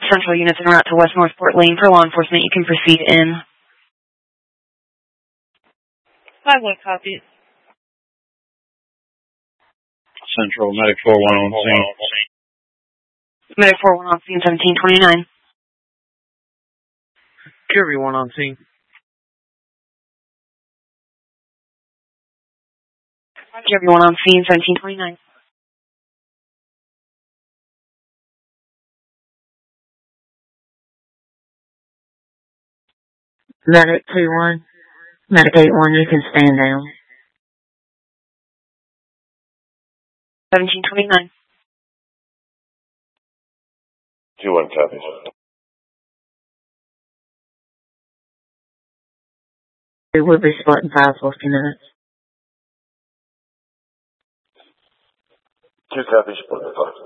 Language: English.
Central units en route to West Northport Lane for law enforcement. You can proceed in. 5-1 copy. Central, Medic 4-1 on scene. Medic 4-1 on scene, 1729. Kirby 1 on scene. Everyone on scene, 1729. Medic 2-1. Medic 8-1, you can stand down. 1729. 2-1 copies. We will be splitting 5 for a few minutes. 2 copies, split the 5.